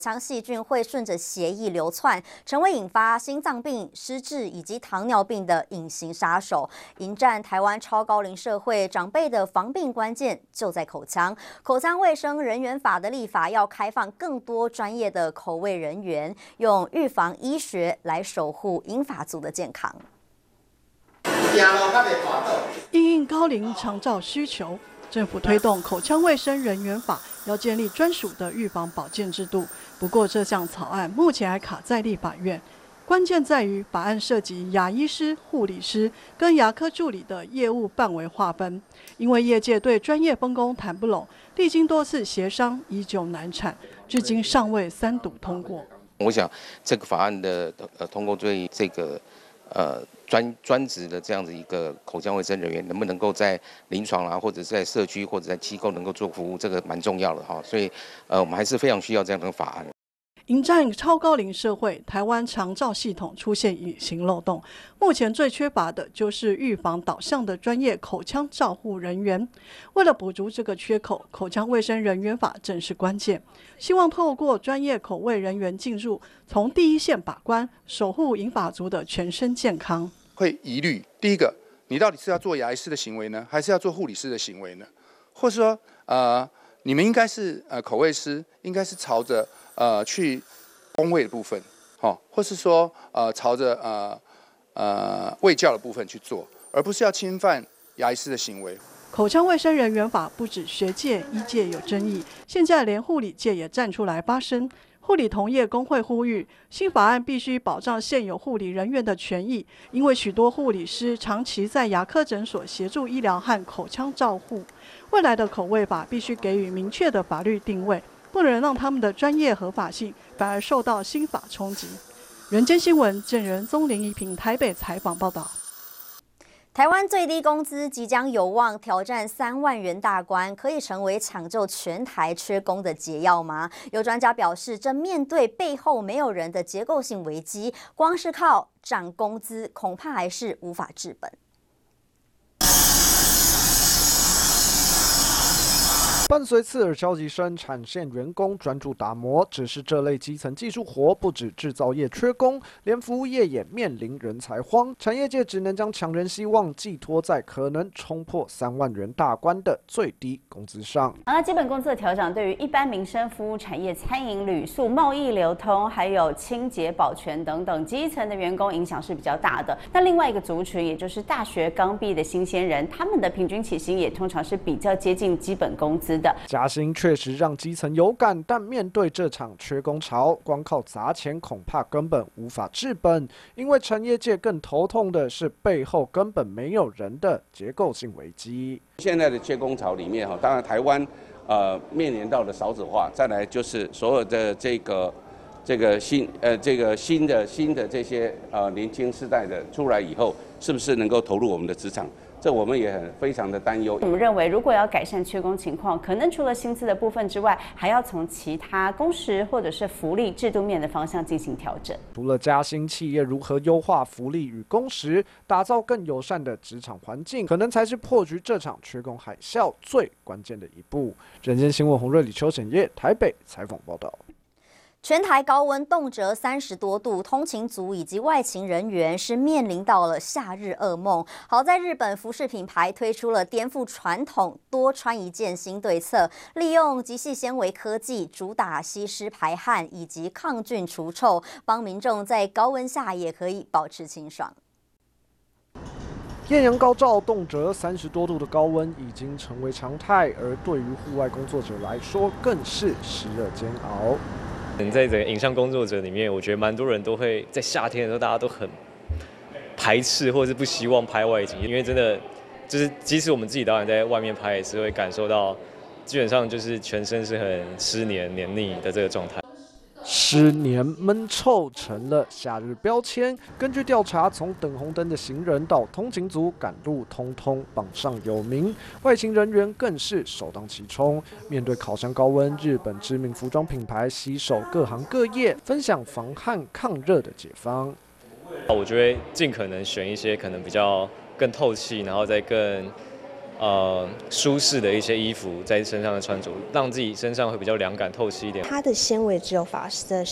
腔细菌会顺着血液流窜，成为引发心脏病、失智以及糖尿病的隐形杀手。迎战台湾超高龄社会，长辈的防病关键就在口腔。口腔卫生人员法的立法要开放更多专业的口卫人员，用预防医学来守护银发族的健康。 因应高龄长照需求，政府推动口腔卫生人员法，要建立专属的预防保健制度。不过，这项草案目前还卡在立法院，关键在于法案涉及牙医师、护理师跟牙科助理的业务范围划分，因为业界对专业分工谈不拢，历经多次协商，依旧难产，至今尚未3读通过。 我想这个法案的通过对这个专职的这样子一个口腔卫生人员，能不能够在临床啦，或者在社区或者在机构能够做服务，这个蛮重要的哈。所以我们还是非常需要这样的法案。 迎战超高龄社会，台湾长照系统出现隐形漏洞，目前最缺乏的就是预防导向的专业口腔照护人员。为了补足这个缺口，口腔卫生人员法正是关键。希望透过专业口卫人员进入，从第一线把关，守护银发族的全身健康。 会疑虑，第一个，你到底是要做牙医师的行为呢，还是要做护理师的行为呢？或是说，你们应该是口卫师，应该是朝着去公卫的部分，或是说朝着卫教的部分去做，而不是要侵犯牙医师的行为。 口腔卫生人员法不止学界、医界有争议，现在连护理界也站出来发声。护理同业工会呼吁，新法案必须保障现有护理人员的权益，因为许多护理师长期在牙科诊所协助医疗和口腔照护。未来的口卫法必须给予明确的法律定位，不能让他们的专业合法性反而受到新法冲击。人间新闻证人宗林一平台北采访报道。 台湾最低工资即将有望挑战3万元大关，可以成为抢救全台缺工的解药吗？有专家表示，正面对背后没有人的结构性危机，光是靠涨工资，恐怕还是无法治本。 伴随刺耳消息声，产线员工专注打磨。只是这类基层技术活，不止制造业缺工，连服务业也面临人才荒。产业界只能将强人希望寄托在可能冲破3万元大关的最低工资上。 那基本工资的调整，对于一般民生服务产业、餐饮、旅宿、贸易流通，还有清洁、保全等等基层的员工影响是比较大的。那另外一个族群，也就是大学刚毕业的新鲜人，他们的平均起薪也通常是比较接近基本工资。 加薪确实让基层有感，但面对这场缺工潮，光靠砸钱恐怕根本无法治本。因为产业界更头痛的是背后根本没有人的结构性危机。 现在的缺工潮里面，当然台湾面临到的少子化，再来就是所有的这个新的这些年轻世代的出来以后，是不是能够投入我们的职场？这我们也非常的担忧。 我们认为，如果要改善缺工情况，可能除了薪资的部分之外，还要从其他工时或者是福利制度面的方向进行调整。 除了加薪，企业如何优化福利与工时，打造更友善的职场环境，可能才是破局这场缺工海啸最关键的一步。人间新闻洪瑞、李秋沈业台北采访报道。 全台高温动辄30多度，通勤族以及外勤人员是面临到了夏日噩梦。好在日本服饰品牌推出了颠覆传统多穿一件新对策，利用极细纤维科技，主打吸湿排汗以及抗菌除臭，帮民众在高温下也可以保持清爽。 艳阳高照，动辄30多度的高温已经成为常态，而对于户外工作者来说，更是湿热煎熬。 在整个影像工作者里面，我觉得蛮多人都会在夏天的时候，大家都很排斥或是不希望拍外景，因为真的就是即使我们自己导演在外面拍，也是会感受到，基本上就是全身是很湿黏黏腻的这个状态。 湿黏闷臭成了夏日标签。根据调查，从等红灯的行人到通勤族赶路，通通榜上有名。外勤人员更是首当其冲。面对烤箱高温，日本知名服装品牌携手各行各业，分享防汗抗热的解方。 我就会尽可能选一些可能比较更透气，然后再更舒适的一些衣服在身上的穿着，让自己身上会比较凉感透气一点。 它的纤维只有法式的